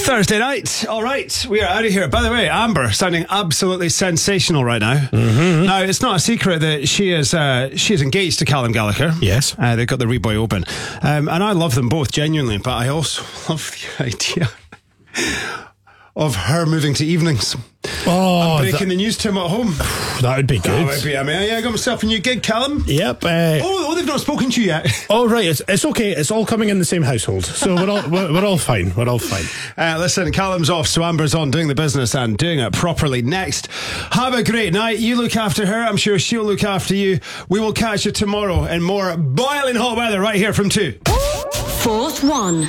Thursday night. All right, we are out of here. By the way, Amber sounding absolutely sensational right now. Mm-hmm. Now, it's not a secret that she is engaged to Callum Gallagher. Yes. They've got the Reboy Open. And I love them both, genuinely, but I also love the idea of her moving to evenings. Oh, and breaking the news to him at home. That would be good. That would be, I mean, I got myself a new gig, Callum. Yep. They've not spoken to you yet. Oh, right. It's okay. It's all coming in the same household, so we're all fine. We're all fine. Listen, Callum's off, so Amber's on doing the business and doing it properly next. Have a great night. You look after her. I'm sure she'll look after you. We will catch you tomorrow in more boiling hot weather right here from 2. Fourth one.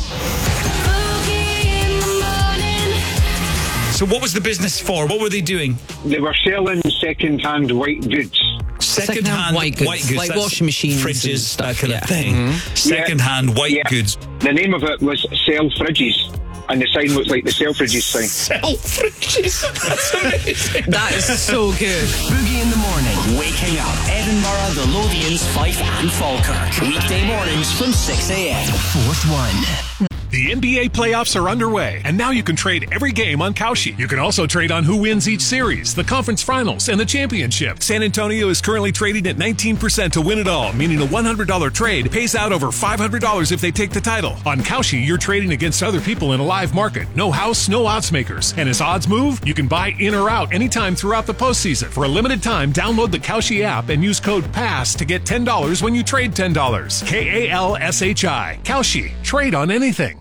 So what was the business for? What were they doing? They were selling second-hand white goods. Second-hand white goods. Like washing machines, fridges, and stuff, that kind of thing. Mm-hmm. Second-hand white goods. The name of it was Sell Fridges, and the sign looked like the Selfridges sign. Selfridges. That's amazing. That is so good. Boogie in the morning, waking up Edinburgh, the Lothians, Fife and Falkirk. Weekday mornings from 6 a.m. Fourth one. The NBA playoffs are underway, and now you can trade every game on Kalshi. You can also trade on who wins each series, the conference finals, and the championship. San Antonio is currently trading at 19% to win it all, meaning a $100 trade pays out over $500 if they take the title. On Kalshi, you're trading against other people in a live market. No house, no odds makers. And as odds move, you can buy in or out anytime throughout the postseason. For a limited time, download the Kalshi app and use code PASS to get $10 when you trade $10. Kalshi. Kalshi. Trade on anything.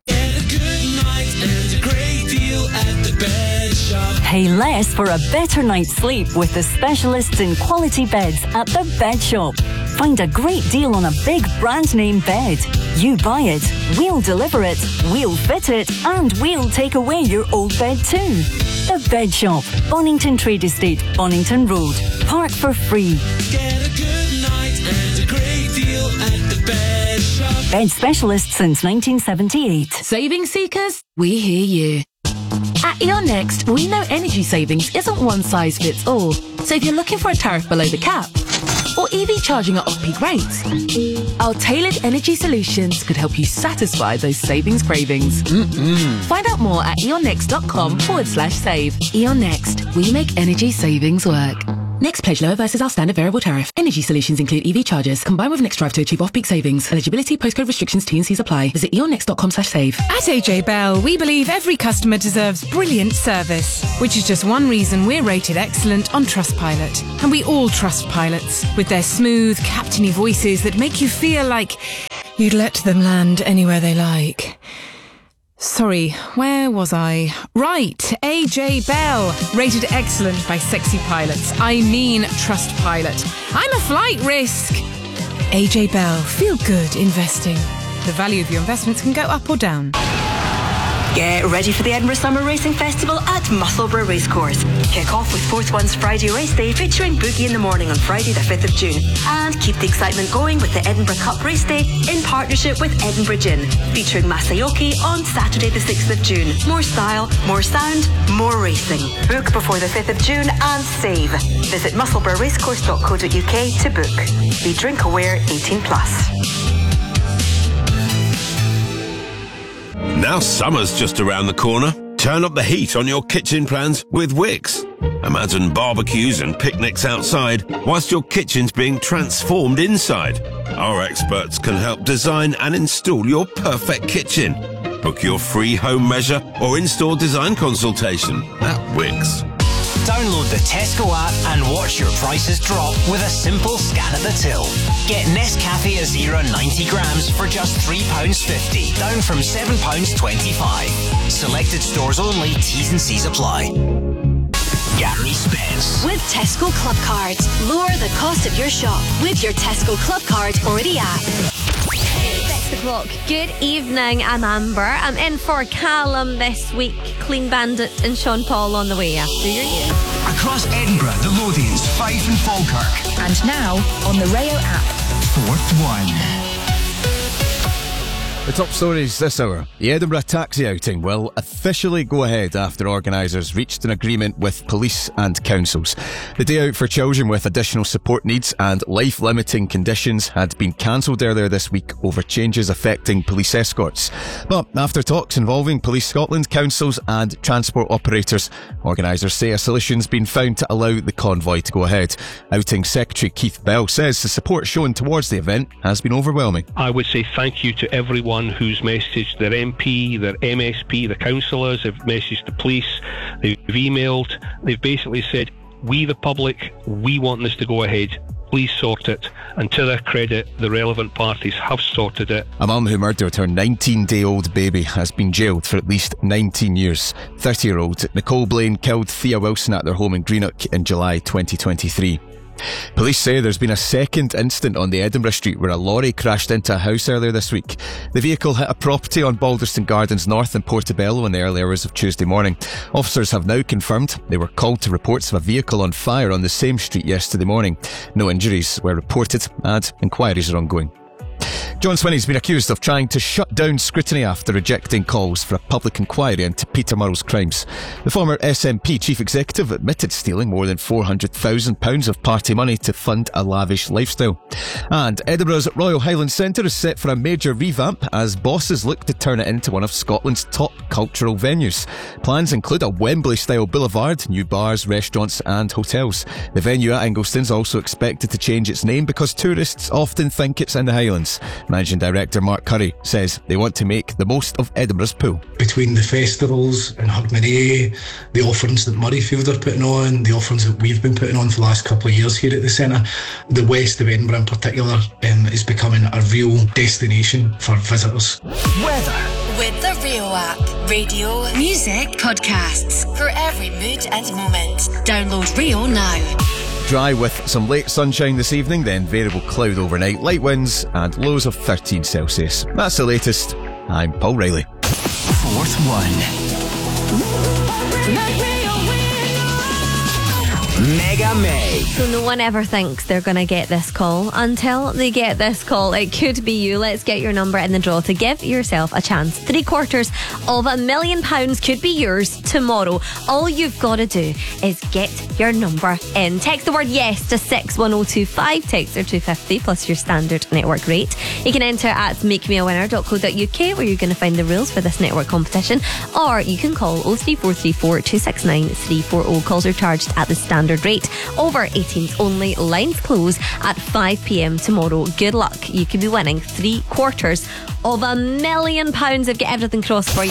Pay less for a better night's sleep with the specialists in quality beds at The Bed Shop. Find a great deal on a big brand name bed. You buy it, we'll deliver it, we'll fit it, and we'll take away your old bed too. The Bed Shop, Bonington Trade Estate, Bonington Road. Park for free. Get a good night and a great deal at The Bed Shop. Bed specialists since 1978. Saving seekers, we hear you. At Eon Next, we know energy savings isn't one size fits all. So if you're looking for a tariff below the cap, or EV charging at off-peak rates, our tailored energy solutions could help you satisfy those savings cravings. Find out more at eonnext.com/save. Eon Next, we make energy savings work. Next pledge lower versus our standard variable tariff. Energy solutions include EV chargers. Combine with Next Drive to achieve off-peak savings. Eligibility, postcode restrictions, T&Cs apply. Visit eonnext.com/save. At AJ Bell, we believe every customer deserves brilliant service, which is just one reason we're rated excellent on Trustpilot. And we all trust pilots, with their smooth, captainy voices that make you feel like you'd let them land anywhere they like. Sorry, where was I? Right, AJ Bell, rated excellent by sexy pilots. I mean Trustpilot. I'm a flight risk. AJ Bell, feel good investing. The value of your investments can go up or down. Get ready for the Edinburgh Summer Racing Festival at Musselburgh Racecourse. Kick off with Fourth One's Friday race day featuring Boogie in the Morning on Friday the 5th of June. And keep the excitement going with the Edinburgh Cup race day in partnership with Edinburgh Gin, featuring Masayoki on Saturday the 6th of June. More style, more sound, more racing. Book before the 5th of June and save. Visit musselburghracecourse.co.uk to book. Be drink aware 18+. Now summer's just around the corner. Turn up the heat on your kitchen plans with Wix. Imagine barbecues and picnics outside whilst your kitchen's being transformed inside. Our experts can help design and install your perfect kitchen. Book your free home measure or in-store design consultation at Wix. Download the Tesco app and watch your prices drop with a simple scan at the till. Get Nescafe Azera 90 grams for just £3.50, down from £7.25. Selected stores only, T's and C's apply. Gary Spence. With Tesco Club Cards, lower the cost of your shop with your Tesco Club Card or the app. 6 o'clock. Good evening, I'm Amber. I'm in for Callum this week. Clean Bandit and Sean Paul on the way after your news. Across Edinburgh, the Lothians, Fife and Falkirk. And now on the Rayo app. Fourth One. The top stories this hour. The Edinburgh taxi outing will officially go ahead after organisers reached an agreement with police and councils. The day out for children with additional support needs and life-limiting conditions had been cancelled earlier this week over changes affecting police escorts. But after talks involving Police Scotland, councils and transport operators, organisers say a solution's been found to allow the convoy to go ahead. Outing Secretary Keith Bell says the support shown towards the event has been overwhelming. I would say thank you to everyone who's messaged their MP, their MSP, the councillors, have messaged the police, they've emailed, they've basically said, we the public, we want this to go ahead. Please sort it. And to their credit, the relevant parties have sorted it. A mum who murdered her 19-day-old baby has been jailed for at least 19 years. 30-year-old Nicole Blaine killed Thea Wilson at their home in Greenock in July 2023. Police say there's been a second incident on the Edinburgh Street where a lorry crashed into a house earlier this week. The vehicle hit a property on Balderston Gardens North in Portobello in the early hours of Tuesday morning. Officers have now confirmed they were called to reports of a vehicle on fire on the same street yesterday morning. No injuries were reported and inquiries are ongoing. John Swinney's been accused of trying to shut down scrutiny after rejecting calls for a public inquiry into Peter Murrell's crimes. The former SNP chief executive admitted stealing more than £400,000 of party money to fund a lavish lifestyle. And Edinburgh's Royal Highland Centre is set for a major revamp as bosses look to turn it into one of Scotland's top cultural venues. Plans include a Wembley-style boulevard, new bars, restaurants and hotels. The venue at Ingleston's also expected to change its name because tourists often think it's in the Highlands. Managing Director Mark Curry says they want to make the most of Edinburgh's pool. Between the festivals and Hogmanay, the offerings that Murrayfield are putting on, the offerings that we've been putting on for the last couple of years here at the centre, the west of Edinburgh in particular is becoming a real destination for visitors. Weather. With the Rio app. Radio, music, podcasts. For every mood and moment. Download Rio now. Dry with some late sunshine this evening, then variable cloud overnight, light winds and lows of 13 Celsius. That's the latest. I'm Paul Riley. Fourth one. Mega May. So no one ever thinks they're going to get this call until they get this call. It could be you. Let's get your number in the draw to give yourself a chance. 750,000 of £1 million could be yours tomorrow. All you've got to do is get your number in. Text the word yes to 61025. Text or 250 plus your standard network rate. You can enter at makemeawinner.co.uk where you're going to find the rules for this network competition, or you can call 03434 269 340. Calls are charged at the standard rate. Over 18s only. Lines close at 5 p.m. tomorrow. Good luck. You could be winning 750,000 of £1 million. I've got everything crossed for you.